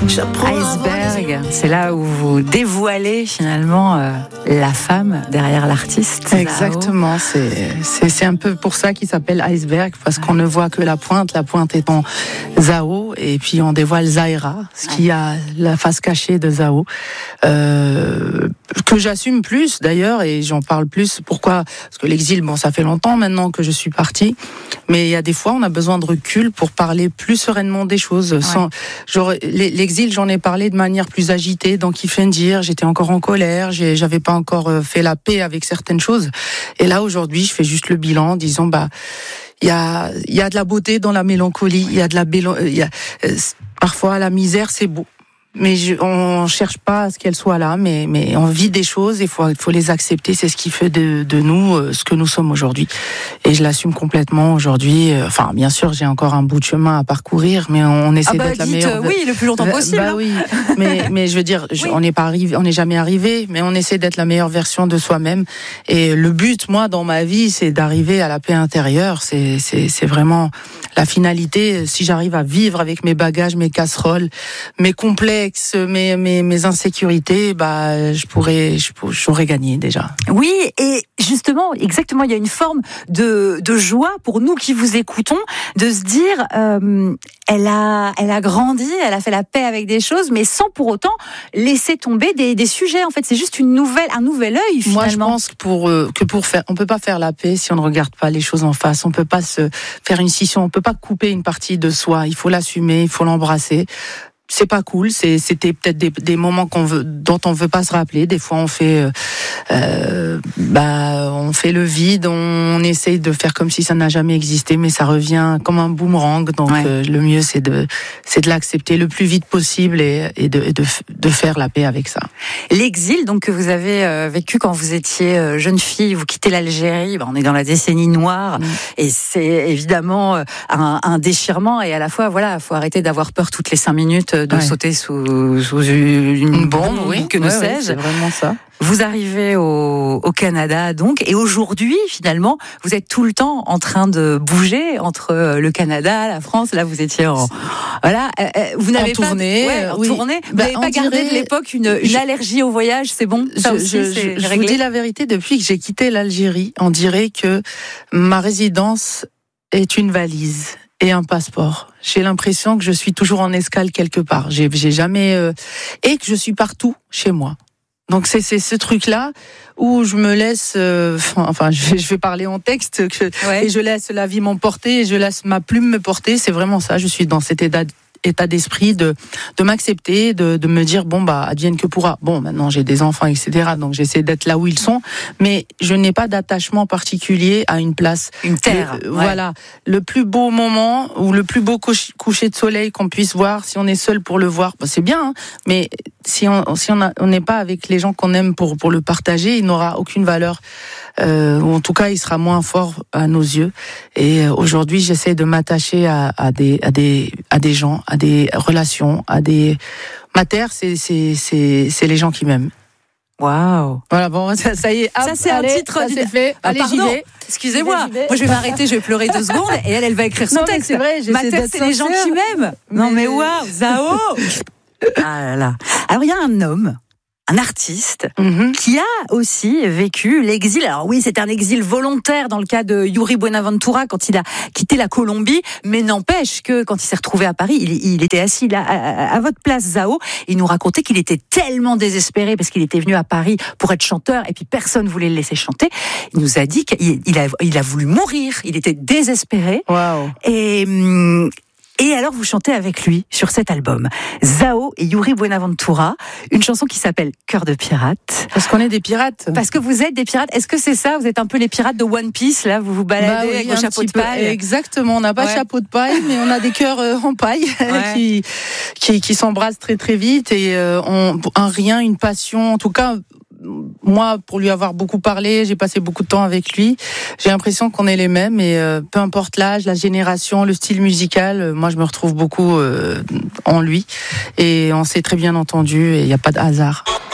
Iceberg, c'est là où vous dévoilez finalement la femme derrière l'artiste. Exactement, c'est un peu pour ça qu'il s'appelle Iceberg, parce qu'on ne voit que la pointe étant Zao, et puis on dévoile Zaira, ce qui a la face cachée de Zao, que j'assume plus d'ailleurs, et j'en parle plus. Pourquoi ? Parce que l'exil, bon, ça fait longtemps maintenant que je suis partie, mais il y a des fois on a besoin de recul pour parler plus sereinement des choses. L'exil, j'en ai parlé de manière plus agitée, dans Kifendir, j'étais encore en colère, j'avais pas encore fait la paix avec certaines choses. Et là, aujourd'hui, je fais juste le bilan, disons, il y a de la beauté dans la mélancolie, parfois la misère, c'est beau. Mais on cherche pas à ce qu'elle soit là, mais on vit des choses, et il faut les accepter. C'est ce qui fait de nous ce que nous sommes aujourd'hui. Et je l'assume complètement aujourd'hui. Enfin, bien sûr, j'ai encore un bout de chemin à parcourir, mais on essaie d'être la meilleure. Oui, le plus longtemps possible. Oui, mais je veux dire, on n'est jamais arrivé, mais on essaie d'être la meilleure version de soi-même. Et le but, moi, dans ma vie, c'est d'arriver à la paix intérieure. C'est vraiment la finalité. Si j'arrive à vivre avec mes bagages, mes casseroles, mes complexes, mes insécurités, j'aurais gagné déjà. Oui, et justement, exactement, il y a une forme de joie pour nous qui vous écoutons, de se dire, elle a grandi, elle a fait la paix avec des choses, mais sans pour autant laisser tomber des sujets. En fait, c'est juste un nouvel œil, finalement. Moi, je pense on peut pas faire la paix si on ne regarde pas les choses en face. On peut pas se faire une scission, on peut pas couper une partie de soi. Il faut l'assumer, il faut l'embrasser. C'est pas cool, c'était peut-être des moments dont on veut pas se rappeler. Des fois, on fait le vide, on essaye de faire comme si ça n'a jamais existé, mais ça revient comme un boomerang. Donc, le mieux, c'est de l'accepter le plus vite possible et de faire la paix avec ça. L'exil, donc, que vous avez vécu quand vous étiez jeune fille, vous quittez l'Algérie, on est dans la décennie noire, et c'est évidemment un déchirement, et à la fois, faut arrêter d'avoir peur toutes les 5 minutes de sauter sous une bombe, que ne sais-je. C'est vraiment ça. Vous arrivez au Canada, donc, et aujourd'hui, finalement, vous êtes tout le temps en train de bouger entre le Canada, la France. Là, vous étiez vous n'avez pas tournée. Vous n'avez pas gardé de l'époque une allergie au voyage, c'est bon. Je vous dis la vérité, depuis que j'ai quitté l'Algérie, on dirait que ma résidence est une valise et un passeport. J'ai l'impression que je suis toujours en escale quelque part. J'ai jamais et que je suis partout chez moi. Donc c'est ce truc-là où je me laisse, je vais parler en texte, et je laisse la vie m'emporter, et je laisse ma plume me porter. C'est vraiment ça. Je suis dans cet état d'esprit de m'accepter, de me dire advienne que pourra. Bon, maintenant j'ai des enfants, etc. Donc j'essaie d'être là où ils sont, mais je n'ai pas d'attachement particulier à une place, une terre. Voilà, le plus beau moment ou le plus beau coucher de soleil qu'on puisse voir, si on est seul pour le voir, c'est bien, hein, mais si on n'est pas avec les gens qu'on aime pour le partager, il n'aura aucune valeur. Ou en tout cas, il sera moins fort à nos yeux. Et aujourd'hui, j'essaie de m'attacher à des gens, à des relations, ma terre, c'est les gens qui m'aiment. Waouh. Voilà, bon, ça y est. Ça, c'est un titre. Ça, c'est fait. Allez, j'y vais. Excusez-moi. Moi, je vais m'arrêter, je vais pleurer 2 secondes, et elle va écrire son texte. C'est vrai, ma terre, c'est les gens qui m'aiment. Non, mais waouh, Zao. Ah là là. Alors, il y a un homme, un artiste, qui a aussi vécu l'exil. Alors oui, c'est un exil volontaire dans le cas de Yuri Buenaventura quand il a quitté la Colombie, mais n'empêche que quand il s'est retrouvé à Paris, il était assis là à votre place, Zao. Il nous racontait qu'il était tellement désespéré parce qu'il était venu à Paris pour être chanteur et puis personne voulait le laisser chanter. Il nous a dit qu'il a voulu mourir. Il était désespéré. Waouh. Et alors, vous chantez avec lui sur cet album, Zao et Yuri Buenaventura, une chanson qui s'appelle Cœur de pirate. Parce qu'on est des pirates. Parce que vous êtes des pirates. Est-ce que c'est ça ? Vous êtes un peu les pirates de One Piece, là ? Vous vous baladez avec vos chapeaux de paille. Exactement. On n'a pas de chapeau de paille, mais on a des cœurs en paille qui s'embrassent très très vite, et un rien, une passion. En tout cas, moi, pour lui avoir beaucoup parlé, j'ai passé beaucoup de temps avec lui. J'ai l'impression qu'on est les mêmes, et peu importe l'âge, la génération, le style musical, moi je me retrouve beaucoup en lui, et on s'est très bien entendu, et il n'y a pas de hasard.